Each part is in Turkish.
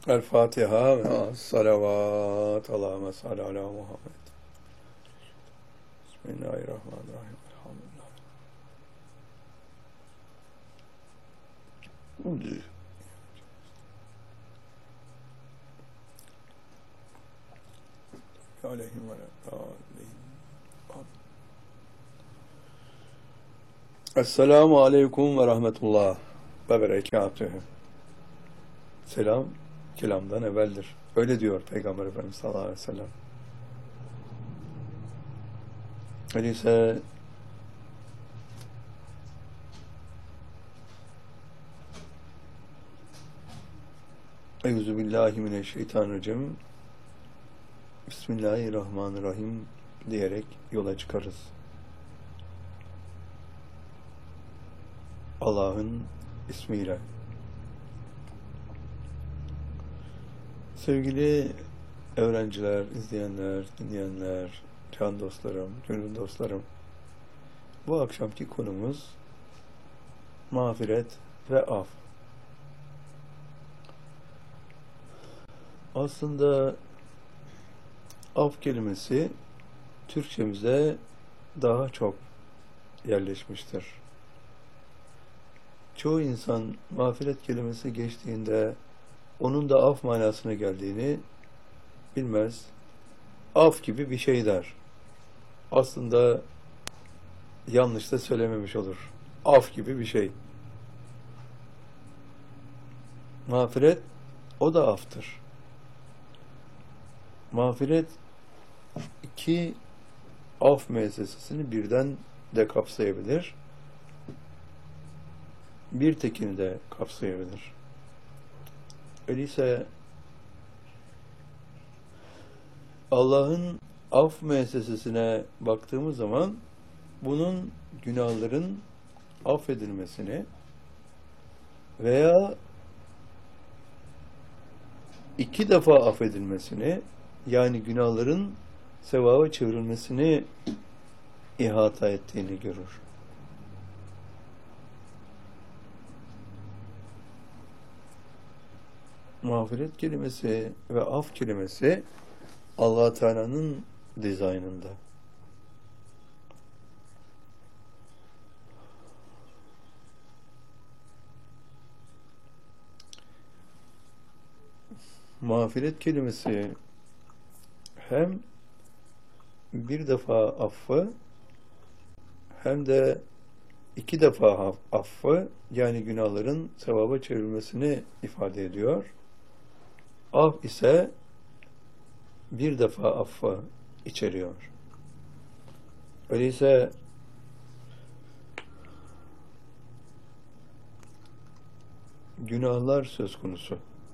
El Fatiha ve salavat. Allahümme salli ala Muhammed. Bismillahirrahmanirrahim. Elhamdülillah. Aleyhim ve Esselamu aleyküm ve rahmetullah ve berekatühü. Selam, kelamdan evveldir. Öyle diyor Peygamber Efendimiz sallallahu aleyhi ve sellem. Öyleyse Euzubillahimineşşeytanirracim. Bismillahirrahmanirrahim diyerek yola çıkarız. Allah'ın ismiyle. Sevgili öğrenciler, izleyenler, dinleyenler, can dostlarım, gönül dostlarım, bu akşamki konumuz mağfiret ve af. Aslında af kelimesi Türkçemize daha çok yerleşmiştir. Çoğu insan mağfiret kelimesi geçtiğinde onun da af manasına geldiğini bilmez. Af gibi bir şey der. Aslında yanlış da söylememiş olur. Af gibi bir şey. Mağfiret o da aftır. Mağfiret iki af müessesesini birden de kapsayabilir. Bir tekini de kapsayabilir. Öyleyse Allah'ın af müessesesine baktığımız zaman bunun günahların affedilmesini veya iki defa affedilmesini, yani günahların sevaba çevrilmesini ihata ettiğini görür. Mağfiret kelimesi ve af kelimesi Allah Teala'nın dizaynında. Mağfiret kelimesi hem bir defa affı hem de iki defa affı, yani günahların sevaba çevrilmesini ifade ediyor. Af ise bir defa affı içeriyor. Öyleyse günahlar söz konusu.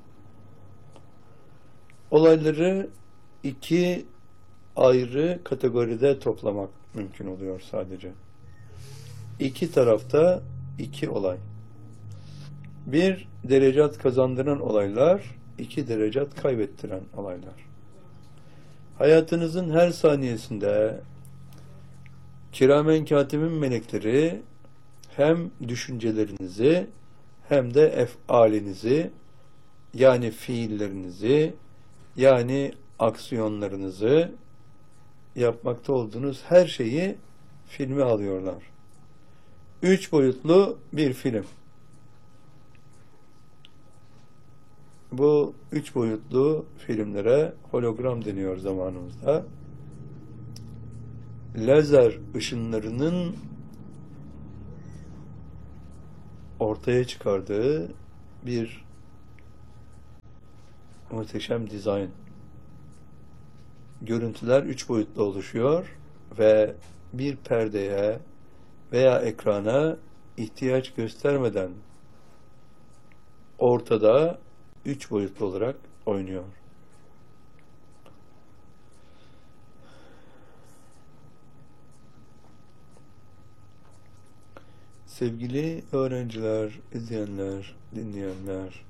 Olayları iki ayrı kategoride toplamak mümkün oluyor sadece. İki tarafta iki olay. Bir, derecat kazandıran olaylar, iki, derecat kaybettiren olaylar. Hayatınızın her saniyesinde kiramen katibin melekleri hem düşüncelerinizi hem de efalinizi, yani fiillerinizi, yani aksiyonlarınızı, yapmakta olduğunuz her şeyi filme alıyorlar. 3 boyutlu bir film. Bu 3 boyutlu filmlere hologram deniyor zamanımızda. Lazer ışınlarının ortaya çıkardığı bir muhteşem dizayn. Görüntüler 3 boyutlu oluşuyor ve bir perdeye veya ekrana ihtiyaç göstermeden ortada 3 boyutlu olarak oynuyor. Sevgili öğrenciler, izleyenler, dinleyenler,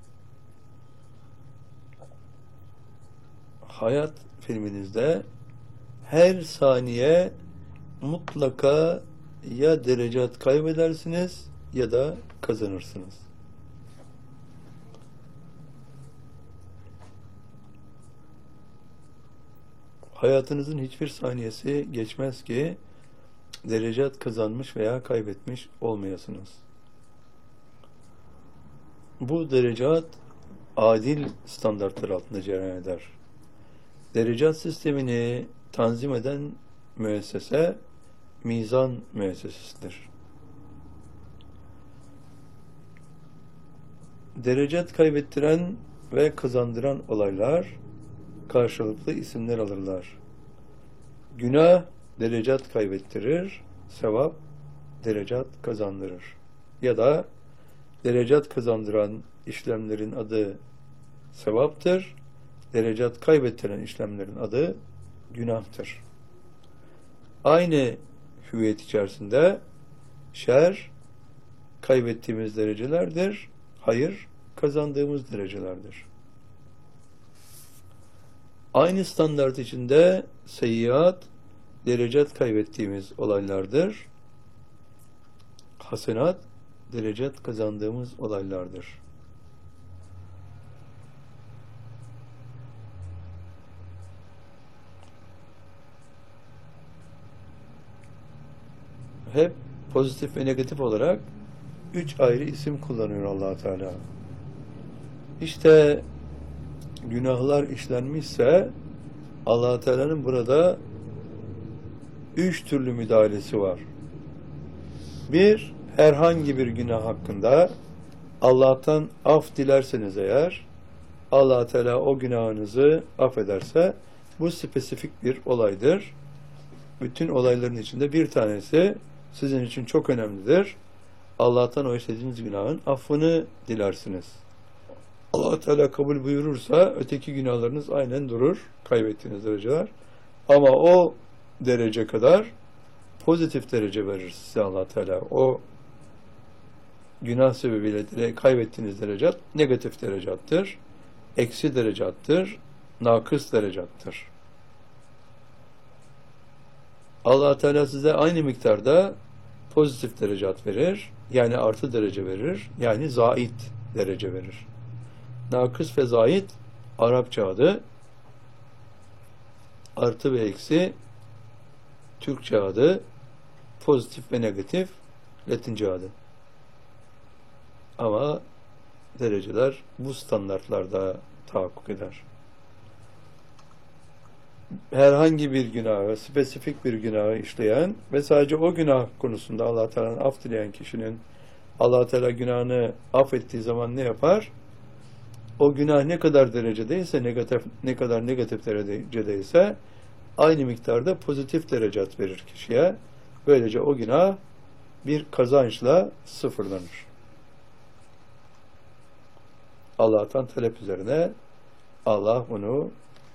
hayat filminizde her saniye mutlaka ya derecat kaybedersiniz ya da kazanırsınız. hayatınızın hiçbir saniyesi geçmez ki derecat kazanmış veya kaybetmiş olmayasınız. Bu derecat adil standartlar altında cereyan eder. Derecat sistemini tanzim eden müessese mizan müessesesidir. Derecat kaybettiren ve kazandıran olaylar karşılıklı isimler alırlar. Günah derecat kaybettirir, sevap derecat kazandırır. Ya da derecat kazandıran işlemlerin adı sevaptır, derecat kaybettiren işlemlerin adı günahtır. Aynı hüviyet içerisinde şer kaybettiğimiz derecelerdir, hayır kazandığımız derecelerdir. Aynı standart içinde seyyiat derecat kaybettiğimiz olaylardır, hasenat derecat kazandığımız olaylardır. Hep pozitif ve negatif olarak 3 ayrı isim kullanıyor Allah Teala. İşte günahlar işlenmişse Allah Teala'nın burada 3 türlü müdahalesi var. Bir, herhangi bir günah hakkında Allah'tan af dilerseniz eğer, Allah Teala o günahınızı affederse, bu spesifik bir olaydır. Bütün olayların içinde bir tanesi sizin için çok önemlidir. Allah'tan o işlediğiniz günahın affını dilersiniz. Allah Teala kabul buyurursa öteki günahlarınız aynen durur, kaybettiğiniz dereceler. Ama o derece kadar pozitif derece verir size Allah Teala. O günah sebebiyle kaybettiğiniz derecat negatif derecattır, eksi derecattır, nakıs derecattır. Allah Teala size aynı miktarda pozitif derecat verir, yani artı derece verir, yani zait derece verir. Nakıs ve zait Arapça adı, artı ve eksi Türkçe adı, pozitif ve negatif Latince adı. Ama dereceler bu standartlarda tahakkuk eder. Herhangi bir günahı, spesifik bir günahı işleyen ve sadece o günah konusunda Allah Teala'nın af dileyen kişinin Allah Teala günahını affettiği zaman ne yapar? O günah ne kadar derecedeyse, ne kadar negatif derecedeyse aynı miktarda pozitif derecat verir kişiye. Böylece o günah bir kazançla sıfırlanır. Allah'tan talep üzerine Allah bunu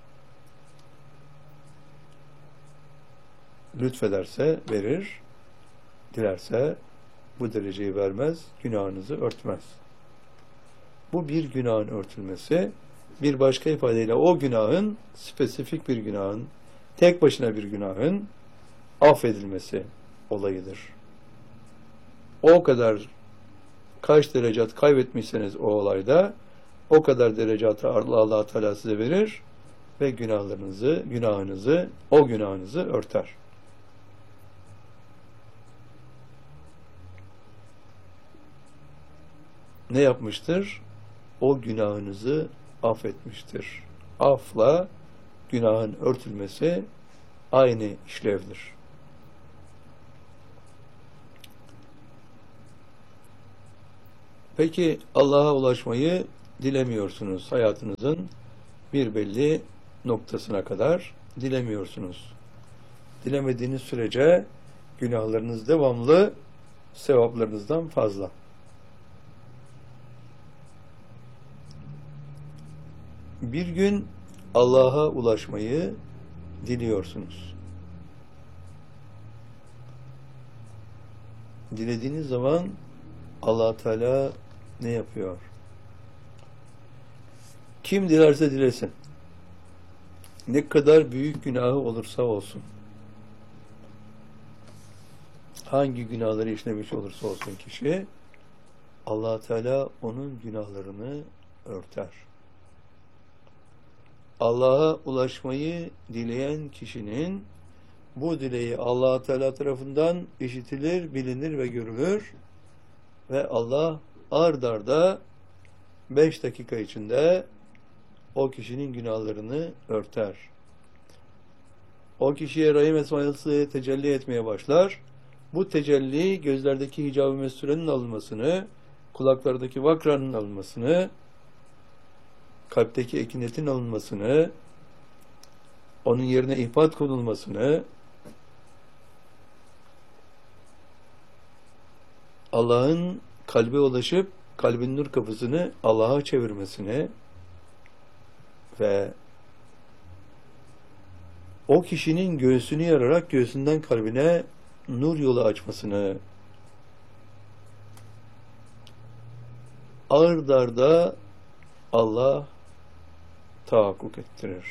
lütfederse verir, dilerse bu dereceyi vermez, günahınızı örtmez. Bu bir günahın örtülmesi, bir başka ifadeyle o günahın, spesifik bir günahın, tek başına bir günahın affedilmesi olayıdır. O kadar kaç derecat kaybetmişseniz o olayda, o kadar derecatı Allah Teala size verir ve o günahınızı örter. Ne yapmıştır? O günahınızı affetmiştir. Afla günahın örtülmesi aynı işlevdir. Peki Allah'a ulaşmayı dilemiyorsunuz. Hayatınızın bir belli noktasına kadar dilemiyorsunuz. Dilemediğiniz sürece günahlarınız devamlı, sevaplarınızdan fazla. Bir gün Allah'a ulaşmayı diliyorsunuz. Dilediğiniz zaman Allah Teala ne yapıyor? Kim dilerse dilesin. Ne kadar büyük günahı olursa olsun. Hangi günahları işlemiş olursa olsun kişi, Allah Teala onun günahlarını örter. Allah'a ulaşmayı dileyen kişinin bu dileği Allah Teala tarafından işitilir, bilinir ve görülür ve Allah ard arda 5 dakika içinde o kişinin günahlarını örter. O kişiye Rahim Esmalısı tecelli etmeye başlar. Bu tecelli gözlerdeki hicab-ı mesturenin alınmasını, kulaklardaki vakranın alınmasını, kalpteki ekinetin alınmasını, onun yerine ihbat konulmasını, Allah'ın kalbe ulaşıp kalbin nur kapısını Allah'a çevirmesini ve o kişinin göğsünü yararak göğsünden kalbine nur yolu açmasını ard arda Allah tahakkuk ettirir.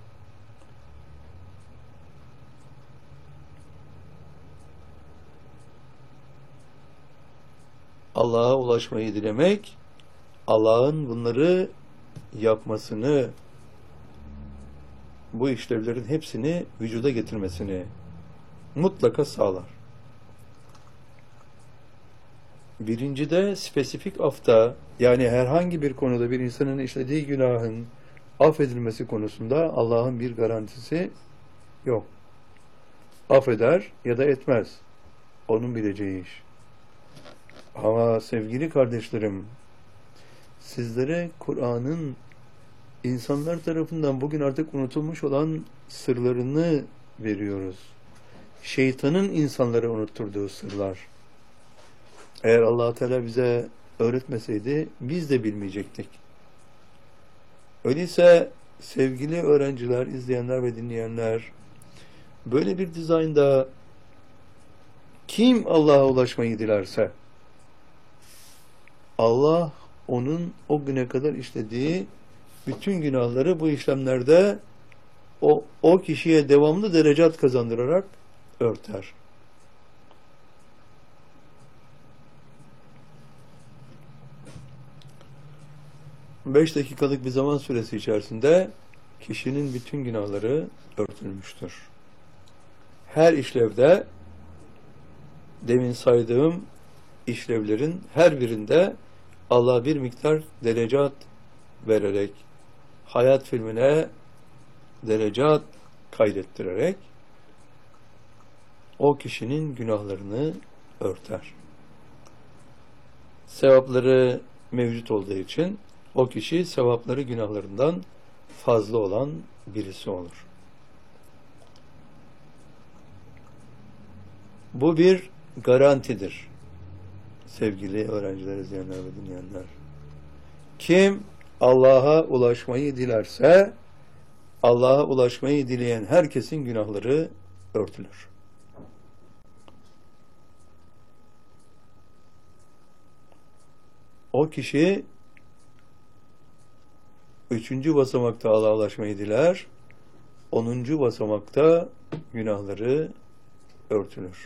Allah'a ulaşmayı dilemek, Allah'ın bunları yapmasını, bu işlevlerin hepsini vücuda getirmesini mutlaka sağlar. Birincide spesifik afta, yani herhangi bir konuda bir insanın işlediği günahın affedilmesi konusunda Allah'ın bir garantisi yok. Affeder ya da etmez. Onun bileceği iş. Ama sevgili kardeşlerim, sizlere Kur'an'ın insanlar tarafından bugün artık unutulmuş olan sırlarını veriyoruz. Şeytanın insanlara unutturduğu sırlar. Eğer Allah Teala bize öğretmeseydi biz de bilmeyecektik. Öyleyse sevgili öğrenciler, izleyenler ve dinleyenler, böyle bir dizaynda kim Allah'a ulaşmayı dilerse Allah onun o güne kadar işlediği bütün günahları bu işlemlerde o kişiye devamlı derecat kazandırarak örter. Beş dakikalık bir zaman süresi içerisinde kişinin bütün günahları örtülmüştür. Her işlevde, demin saydığım işlevlerin her birinde Allah bir miktar derecat vererek, hayat filmine derecat kaydettirerek o kişinin günahlarını örter. Sevapları mevcut olduğu için o kişi sevapları günahlarından fazla olan birisi olur. Bu bir garantidir. Sevgili öğrenciler, izleyenler ve dinleyenler. Kim Allah'a ulaşmayı dilerse, Allah'a ulaşmayı dileyen herkesin günahları örtülür. O kişi 3. basamakta Allah'a ulaşmayı diler, 10. basamakta günahları örtülür.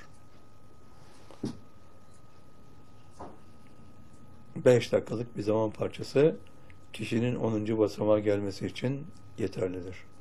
5 dakikalık bir zaman parçası kişinin 10. basamağa gelmesi için yeterlidir.